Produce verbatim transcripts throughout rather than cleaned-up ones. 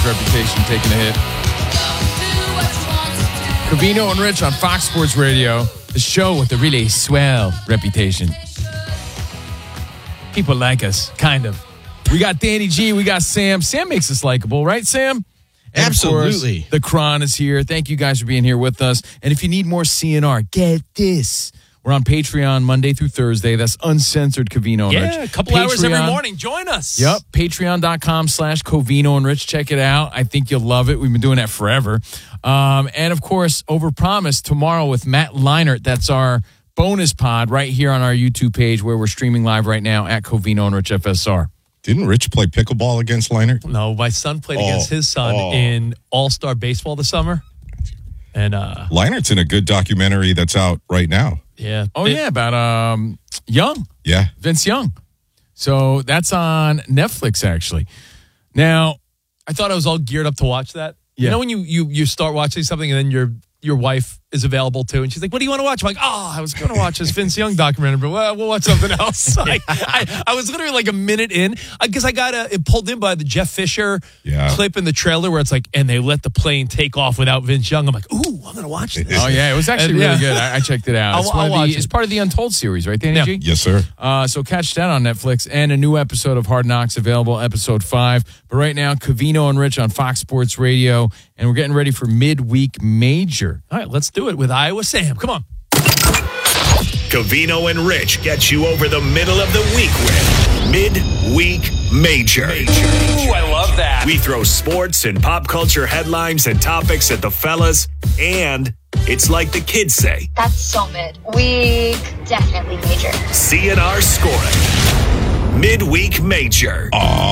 reputation taking a hit. Covino and Rich on Fox Sports Radio, the show with a really swell reputation. People like us, kind of. We got Danny G, we got Sam. Sam makes us likable, right, Sam? And absolutely. Of course, the Cron is here. Thank you guys for being here with us. And if you need more C N R, get this. We're on Patreon Monday through Thursday. That's uncensored Covino and yeah, Rich. Yeah, a couple Patreon, hours every morning. Join us. Yep. Patreon.com slash Covino and Rich. Check it out. I think you'll love it. We've been doing that forever. Um, and, of course, Overpromise tomorrow with Matt Leinart. That's our bonus pod right here on our YouTube page where we're streaming live right now at Covino and Rich F S R. Didn't Rich play pickleball against Leinart? No, my son played oh, against his son oh. in All-Star Baseball this summer. And uh, Leinart's in a good documentary that's out right now. Yeah. Oh, it, yeah, about um, Young. Yeah. Vince Young. So that's on Netflix, actually. Now, I thought I was all geared up to watch that. Yeah. You know when you, you, you start watching something and then your your wife is available too, and she's like, what do you want to watch? I'm like, oh, I was going to watch this Vince Young documentary, but well, we'll watch something else. Like, I, I was literally like a minute in, because I got uh, it pulled in by the Jeff Fisher yeah. clip in the trailer where it's like, and they let the plane take off without Vince Young. I'm like, ooh, I'm going to watch this. Oh, yeah, it was actually and, really yeah. good. I, I checked it out. It's, I'll, I'll one of watch the, it. it's part of the Untold series, right, Danny yeah. G? Yes, sir. Uh, so catch that on Netflix, and a new episode of Hard Knocks available, episode five. But right now, Covino and Rich on Fox Sports Radio, and we're getting ready for Midweek Major. All right, let's do it with Iowa Sam. Come on. Covino and Rich get you over the middle of the week with Midweek Major. Ooh, I love that. We throw sports and pop culture headlines and topics at the fellas, and it's like the kids say. That's so mid. Week, definitely major. C N R scoring. Midweek Major.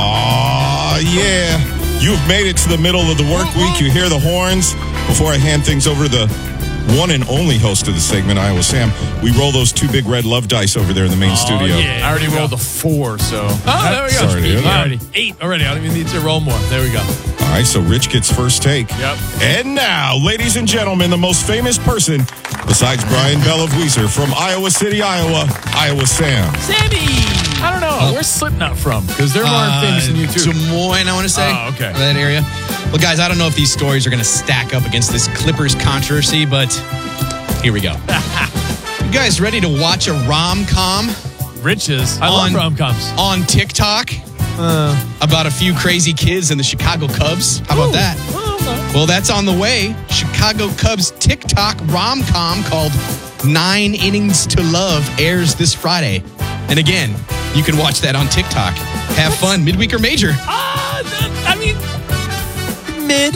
Aw, yeah. You've made it to the middle of the work week. You hear the horns. Before I hand things over to the one and only host of the segment, Iowa Sam, we roll those two big red love dice over there in the main oh, studio. Yeah, I already rolled a four, so. Oh, there we go. Sorry to hear that. Already. Eight already. I don't even need to roll more. There we go. All right, so Rich gets first take. Yep. And now, ladies and gentlemen, the most famous person besides Brian Bell of Weezer from Iowa City, Iowa, Iowa Sam. Sammy! I don't know. Where's Slipknot from? Because they're more Uh, famous than you, too. Des Moines, I want to say. Oh, okay. That area. Well, guys, I don't know if these stories are going to stack up against this Clippers controversy, but here we go. You guys ready to watch a rom-com? Riches. I on, love rom-coms. On TikTok uh, about a few crazy kids and the Chicago Cubs. How about Ooh. that? Oh, Well, that's on the way. Chicago Cubs TikTok rom-com called Nine Innings to Love airs this Friday. And again, you can watch that on TikTok. Have fun. Midweek or major? Ah, I mean, mid.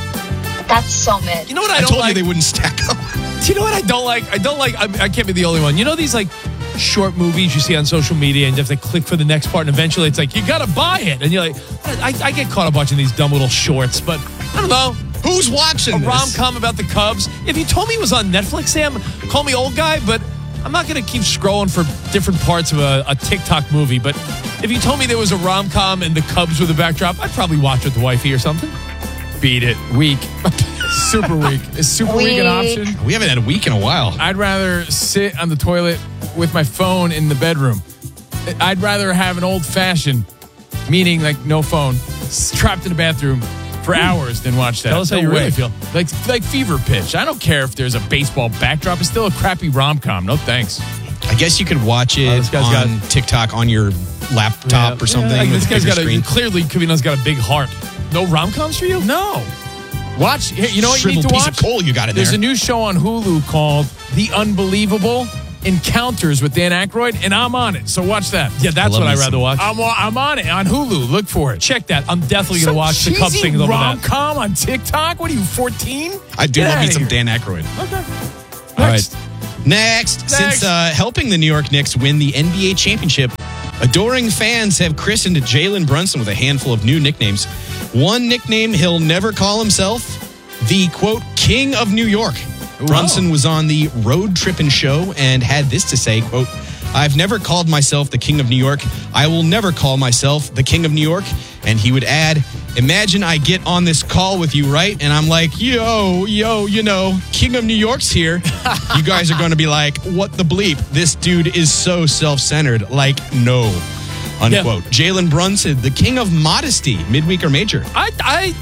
That's so mid. You know what I, I don't told like? you they wouldn't stack up. Do you know what I don't like? I don't like, I, I can't be the only one. You know these like short movies you see on social media and you have to click for the next part and eventually it's like, you got to buy it. And you're like, I, I get caught up watching these dumb little shorts, but I don't know. Who's watching A this? rom-com about the Cubs. If you told me it was on Netflix, Sam, call me old guy, but I'm not going to keep scrolling for different parts of a, a TikTok movie. But if you told me there was a rom-com and the Cubs were the backdrop, I'd probably watch with the wifey or something. Beat it. Weak. Super weak. Is super weak an option? We haven't had a week in a while. I'd rather sit on the toilet with my phone in the bedroom. I'd rather have an old-fashioned, meaning like no phone, trapped in the bathroom for hours than watch that. Tell us how No you way. really feel. Like like Fever Pitch. I don't care if there's a baseball backdrop. It's still a crappy rom-com. No thanks. I guess you could watch it Oh, this guy's on got- TikTok on your laptop Yeah. or something. Yeah, like, with this a guy's bigger got screen. a, clearly, Covino's got a big heart. No rom-coms for you? No. Watch. Hey, you know what you need Shriveled to piece watch? of coal you got in There's there. a new show on Hulu called The Unbelievable Encounters with Dan Aykroyd, and I'm on it. So watch that. Yeah, that's love what me I'd rather some- watch. I'm, on- I'm on it on Hulu. Look for it. Check that. I'm definitely Some going to watch the Cubs cheesy thing over that. rom-com on TikTok? What are you, fourteen? I do Get love me outta some here. Dan Aykroyd. Okay. All Next. right. Next, Next. since uh, helping the New York Knicks win the N B A championship, adoring fans have christened Jalen Brunson with a handful of new nicknames. One nickname he'll never call himself, the, quote, King of New York. Ooh, Brunson wow. was on the Road Trippin' show and had this to say, quote, I've never called myself the King of New York. I will never call myself the King of New York. And he would add, imagine I get on this call with you, right? And I'm like, yo, yo, you know, King of New York's here. You guys are going to be like, what the bleep? This dude is so self-centered. Like, no, unquote. Jalen Brunson, the King of Modesty, midweek or major. I, I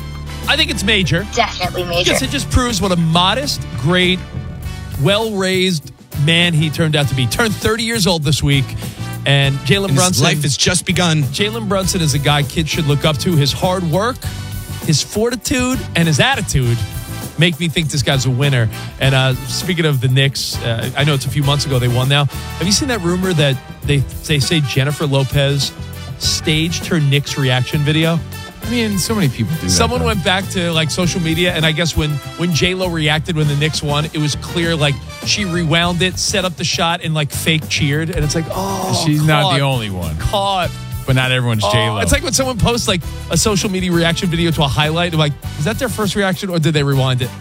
I think it's major. Definitely major. Because it just proves what a modest, great, well-raised man he turned out to be. Turned thirty years old this week. And Jalen And his Brunson. life has just begun. Jalen Brunson is a guy kids should look up to. His hard work, his fortitude, and his attitude make me think this guy's a winner. And uh, speaking of the Knicks, uh, I know it's a few months ago they won now. Have you seen that rumor that they, they say Jennifer Lopez staged her Knicks reaction video? I mean, so many people do that. Someone though. went back to like social media, and I guess when when J-Lo reacted when the Knicks won, it was clear like she rewound it, set up the shot, and like fake cheered. And it's like, oh, She's not caught, the only one. Caught. But not everyone's Oh, J-Lo. it's like when someone posts like a social media reaction video to a highlight. I'm like, is that their first reaction or did they rewind it?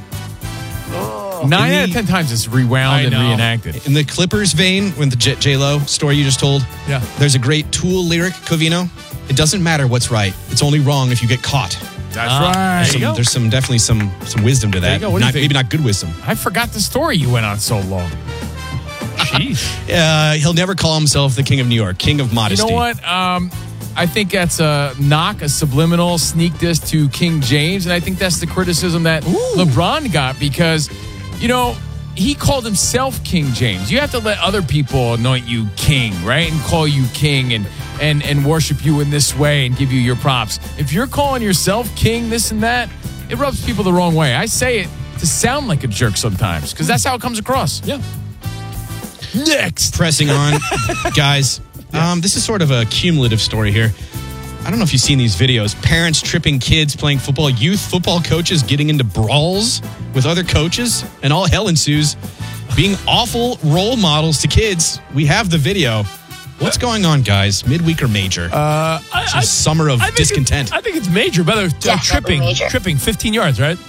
Nine In out of the- ten times it's rewound I and know. reenacted. In the Clippers vein, when the J- J-Lo story you just told, Yeah. there's a great Tool lyric, Covino. It doesn't matter what's right. It's only wrong if you get caught. That's Ah, right. there you Some- go. there's some definitely some some wisdom to There that. you go. What do you Not, think? maybe not good wisdom. I forgot the story you went on so long. Jeez. Uh, he'll never call himself the king of New York, king of You modesty. know what? Um, I think that's a knock, a subliminal sneak diss to King James. And I think that's the criticism that LeBron got because, you know, he called himself King James. You have to let other people anoint you king, right? And call you king and, and, and worship you in this way and give you your props. If you're calling yourself king, this and that, it rubs people the wrong way. I say it to sound like a jerk sometimes because that's how it comes across. Yeah. Next. Pressing on, guys. Um, this is sort of a cumulative story here. I don't know if you've seen these videos. Parents tripping kids playing football, youth football coaches getting into brawls with other coaches, and all hell ensues. Being awful role models to kids. We have the video. What's going on, guys? Midweek or major? Uh, I, It's a summer of I think discontent. It, I think it's major. By the way, uh, Definitely tripping, major. tripping, fifteen yards, right?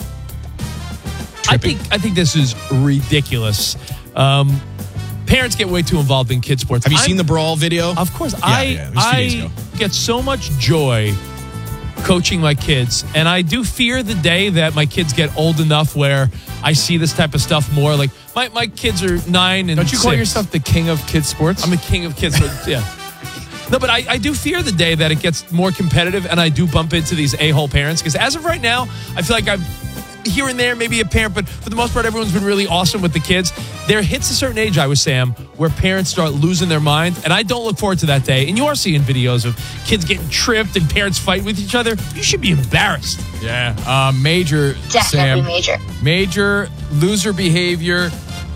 I Tripping. think I think this is ridiculous. Um, parents get way too involved in kid sports. Have you I'm- seen the brawl video? Of course, I yeah, it was two days I ago. get so much joy coaching my kids, and I do fear the day that my kids get old enough where I see this type of stuff more. Like my, my kids are nine and Don't you call six. yourself the king of kids sports? I'm the king of kids. But yeah. No, but I, I do fear the day that it gets more competitive and I do bump into these a-hole parents because as of right now, I feel like I'm here and there, maybe a parent, but for the most part, everyone's been really awesome with the kids. There hits a certain age, I was Sam, where parents start losing their mind, and I don't look forward to that day. And you are seeing videos of kids getting tripped and parents fight with each other. You should be embarrassed. Yeah, uh, major, Definitely Sam. major. Major loser behavior,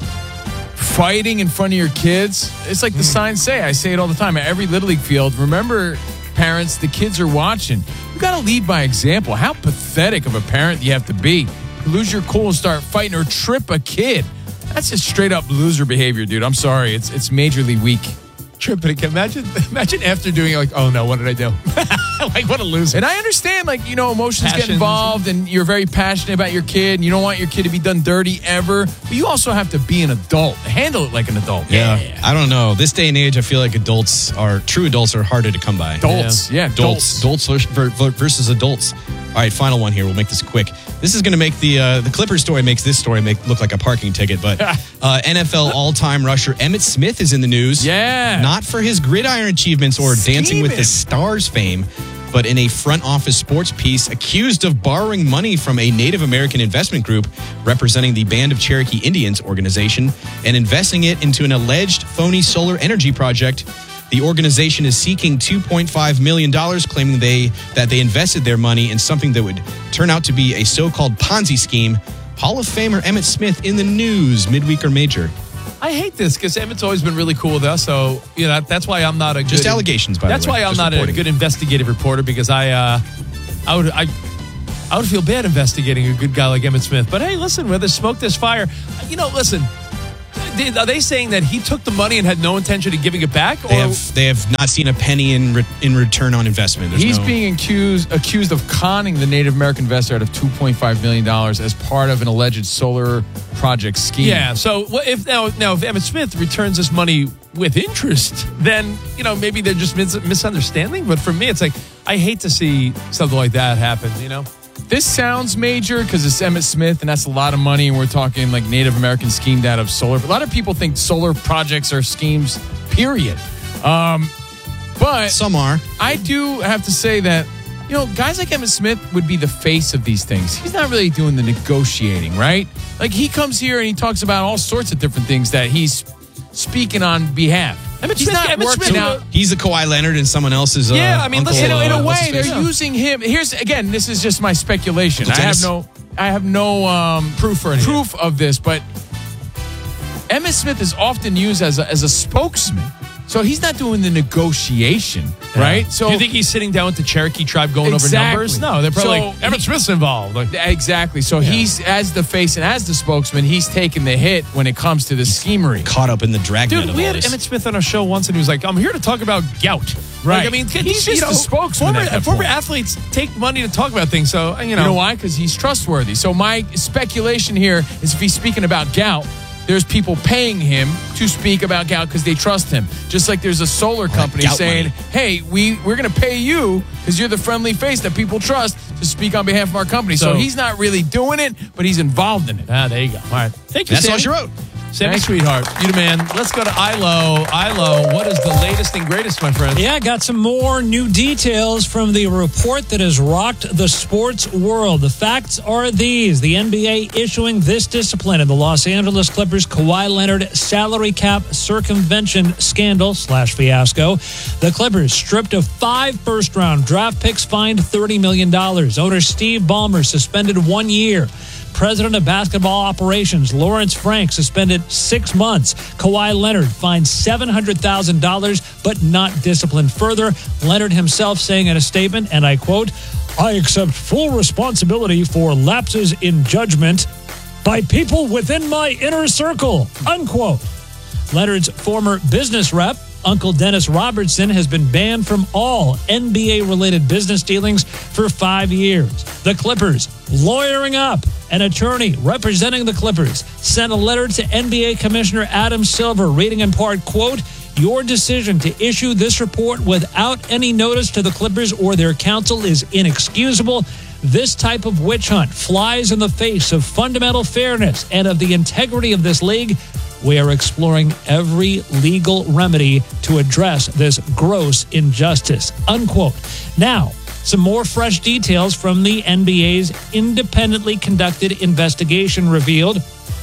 fighting in front of your kids. It's like the signs say. I say it all the time at every Little League field. Remember, parents, the kids are watching. You got to lead by example. How pathetic of a parent you have to be. You lose your cool and start fighting or trip a kid. That's just straight up loser behavior, dude. I'm sorry. It's it's majorly weak. Tripping again. Imagine, imagine after doing it, like, oh no, what did I do? Like, what a loser. And I understand, like, you know, emotions get Passions. involved and you're very passionate about your kid and you don't want your kid to be done dirty ever. But you also have to be an adult. Handle it like an adult. Yeah. I don't know. This day and age, I feel like adults are, true adults are harder to come by. Adults. Yeah, Adults. adults. Adults ver- versus adults. All right, final one here. We'll make this quick. This is going to make the uh, the Clippers story makes this story make look like a parking ticket. But uh, N F L all-time rusher Emmitt Smith is in the news. Yeah. Not for his gridiron achievements or Dancing with the Scheming. Stars fame, but in a front office sports piece accused of borrowing money from a Native American investment group representing the Band of Cherokee Indians organization and investing it into an alleged phony solar energy project. The organization is seeking two point five million dollars, claiming they that they invested their money in something that would turn out to be a so-called Ponzi scheme. Hall of Famer Emmitt Smith in the news, midweek or major. I hate this because Emmett's always been really cool with us. So, you know, that's why I'm not a Just good, allegations, by the That's way. why I'm Just not reporting. a good investigative reporter because I, uh, I would, I, I would feel bad investigating a good guy like Emmitt Smith. But hey, listen, where there's smoke, there's fire. You know, listen. they- Are they saying that he took the money and had no intention of giving it back? Or They have they have not seen a penny in re, in return on investment. There's He's no- being accused accused of conning the Native American investor out of two point five million dollars as part of an alleged solar project scheme. yeah. So what if now, now if Emmitt Smith returns this money with interest, then you know maybe they're just mis- misunderstanding. But for me, it's like I hate to see something like that happen. You know. This sounds major because it's Emmitt Smith, and that's a lot of money, and we're talking like Native American schemed out of solar. A lot of people think solar projects are schemes, period. Um, but Some are. I do have to say that you know, guys like Emmitt Smith would be the face of these things. He's not really doing the negotiating, right? Like, he comes here and he talks about all sorts of different things that he's speaking on behalf. Emmitt He's Smith- not Emmitt working Smith- out. He's the Kawhi Leonard and someone else's. Uh, Yeah, I mean, uncle, listen, In a, in uh, a what's way, his they're face? using him. Here's again. This is just my speculation. Uncle I have Dennis? no, I have no um, Proof for anything. proof of this, but Emmitt Smith is often used as a, as a spokesman. So he's not doing the negotiation, right? So Do you think he's sitting down with the Cherokee tribe going Exactly. over numbers? No, they're probably So like, Emmitt he- Smith's involved. Like, exactly. So he's as the face and as the spokesman, he's taking the hit when it comes to the schemery. Caught up in the dragnet dude, of we all had this. Emmett Smith on our show once, and he was like, "I'm here to talk about gout." Right. Like, I mean, He's these, just you know, the spokesman Former, at that former point. athletes take money to talk about things, so you know. You know why? Because he's trustworthy. So my speculation here is if he's speaking about gout, there's people paying him to speak about gout because they trust him. Just like there's a solar company gout saying, money. hey, we, we're going to pay you because you're the friendly face that people trust to speak on behalf of our company. So, So- he's not really doing it, but he's involved in it. Ah, there you go. All right, thank you. That's all Sammy. she wrote. Sammy, Thanks. sweetheart, you the man. Let's go to Ilo. Ilo, what is the latest and greatest, my friend? Yeah, got some more new details from the report that has rocked the sports world. The facts are these. The N B A issuing this discipline in the Los Angeles Clippers Kawhi Leonard salary cap circumvention scandal slash fiasco. The Clippers stripped of five first-round draft picks, fined thirty million dollars. Owner Steve Ballmer suspended one year. President of Basketball Operations Lawrence Frank suspended six months. Kawhi Leonard fined seven hundred thousand dollars, but not disciplined further. Leonard himself saying in a statement, and I quote, "I accept full responsibility for lapses in judgment by people within my inner circle," unquote. Leonard's former business rep, Uncle Dennis Robertson, has been banned from all N B A-related business dealings for five years. The Clippers, lawyering up, an attorney representing the Clippers sent a letter to N B A Commissioner Adam Silver, reading in part, quote, "Your decision to issue this report without any notice to the Clippers or their counsel is inexcusable. This type of witch hunt flies in the face of fundamental fairness and of the integrity of this league. We are exploring every legal remedy to address this gross injustice," unquote. Now, some more fresh details from the N B A's independently conducted investigation revealed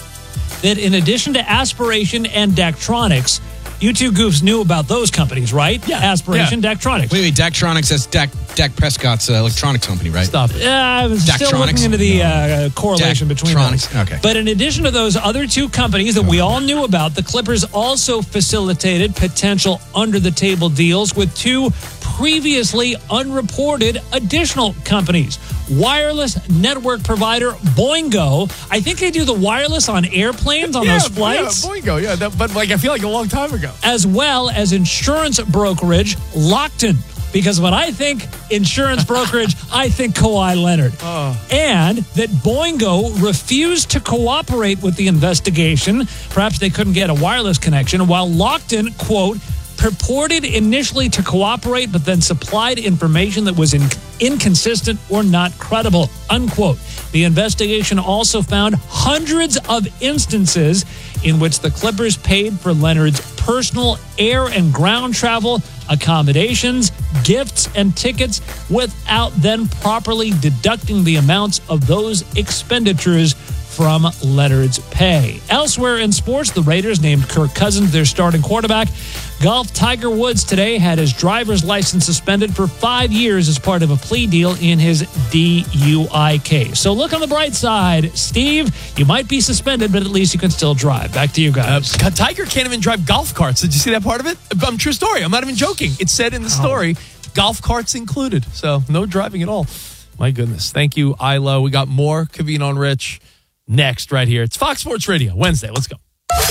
that in addition to Aspiration and Daktronics, you two goofs knew about those companies, right? Yeah. Aspiration, Yeah. Daktronics. Wait, wait, Daktronics, that's Dak, Dak Prescott's uh, electronics company, right? Stop it. Uh, I was still Daktronics? looking into the uh, correlation between those. Daktronics, okay. But in addition to those other two companies that we all knew about, the Clippers also facilitated potential under-the-table deals with two previously unreported additional companies. Wireless network provider Boingo. I think they do the wireless on airplanes on those flights. Yeah, Boingo, yeah. That, but like, I feel like a long time ago. As well as insurance brokerage Lockton. Because when I think insurance brokerage, I think Kawhi Leonard. Oh. And that Boingo refused to cooperate with the investigation. Perhaps they couldn't get a wireless connection, while Lockton, quote, purported initially to cooperate, but then supplied information that was in- inconsistent or not credible, unquote. The investigation also found hundreds of instances in which the Clippers paid for Leonard's personal air and ground travel, accommodations, gifts, and tickets without then properly deducting the amounts of those expenditures from Leonard's pay. Elsewhere in sports, the Raiders named Kirk Cousins their starting quarterback. Golf, Tiger Woods today had his driver's license suspended for five years as part of a plea deal in his D U I case. So look on the bright side. Steve, you might be suspended, but at least you can still drive. Back to you guys. Uh, Tiger can't even drive golf carts. Did you see that part of it? I'm true story. I'm not even joking. It said in the story, golf carts included. So no driving at all. My goodness. Thank you, Ilo. We got more Covino and Rich next right here. It's Fox Sports Radio, Wednesday. Let's go.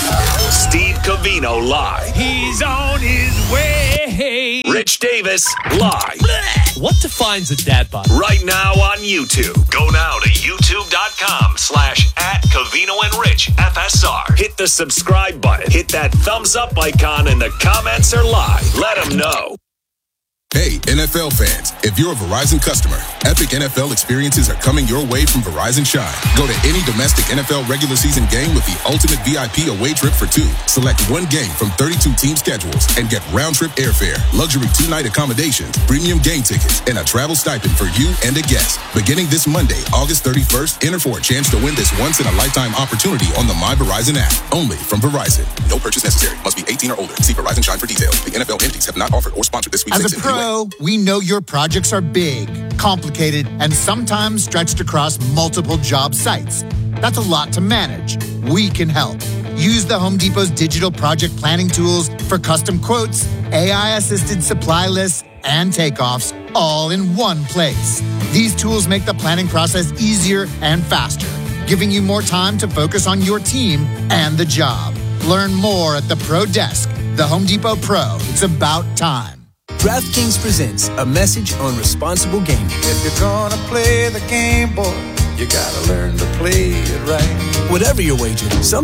Steve Covino live. He's on his way. Rich Davis live. What defines a dad bod? Right now on YouTube. Go now to youtube.com slash at Covino and Rich F S R. Hit the subscribe button. Hit that thumbs up icon and the comments are live. Let them know. Hey, N F L fans, if you're a Verizon customer, epic N F L experiences are coming your way from Verizon Shine. Go to any domestic N F L regular season game with the ultimate V I P away trip for two. Select one game from thirty-two team schedules and get round-trip airfare, luxury two-night accommodations, premium game tickets, and a travel stipend for you and a guest. Beginning this Monday, August thirty-first, enter for a chance to win this once-in-a-lifetime opportunity on the My Verizon app. Only from Verizon. No purchase necessary. Must be eighteen or older. See Verizon Shine for details. The N F L entities have not offered or sponsored this week's As a pro, we know your projects are big, complicated, and sometimes stretched across multiple job sites. That's a lot to manage. We can help. Use the Home Depot's digital project planning tools for custom quotes, A I-assisted supply lists, and takeoffs all in one place. These tools make the planning process easier and faster, giving you more time to focus on your team and the job. Learn more at the Pro Desk. The Home Depot Pro. It's about time. DraftKings presents a message on responsible gaming. If you're gonna play the game, boy, you gotta learn to play it right. Whatever your wager, some